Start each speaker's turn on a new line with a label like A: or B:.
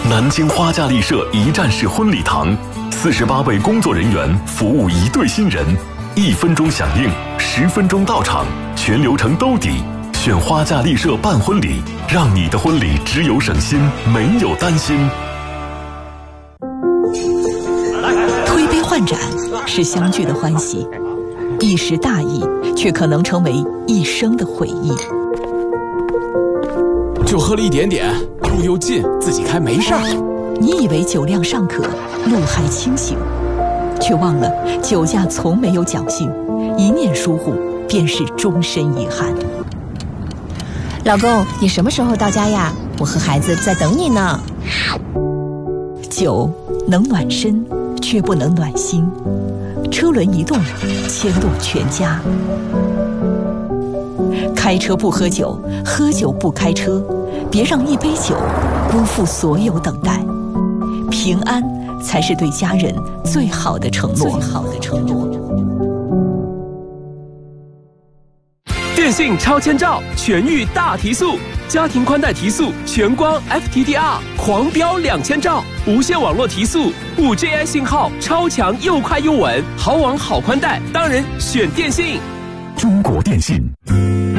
A: 南京花架丽舍一站式婚礼堂，48位工作人员服务1对新人，1分钟响应，10分钟到场，全流程兜底。选花架丽舍办婚礼，让你的婚礼只有省心，没有担心。
B: 推杯换盏是相聚的欢喜，一时大意却可能成为一生的回忆。
C: 就喝了一点点，路又近，自己开没事儿。
B: 你以为酒量尚可，路还清醒，却忘了酒驾从没有侥幸，一念疏忽便是终身遗憾。
D: 老公，你什么时候到家呀？我和孩子在等你呢。
B: 酒能暖身，却不能暖心。车轮一动，牵动全家。开车不喝酒，喝酒不开车，别让一杯酒辜负所有等待。平安才是对家人最好的承诺。
E: 电信超千兆，全域大提速，家庭宽带提速，全光 FTTR 狂飙2000兆，无线网络提速，5G 信号超强又快又稳，好网好宽带，当然选电信。
A: 中国电信。